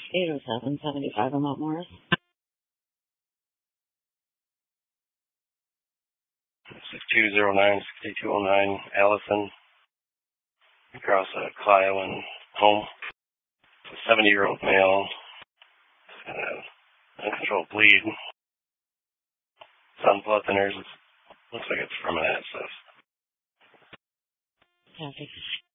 807-75 on Mount Morris. 6209, Allison, across Clio and home. 70-year-old male. Got an uncontrolled bleed. Some blood thinners. Looks like it's from an abscess. Copy.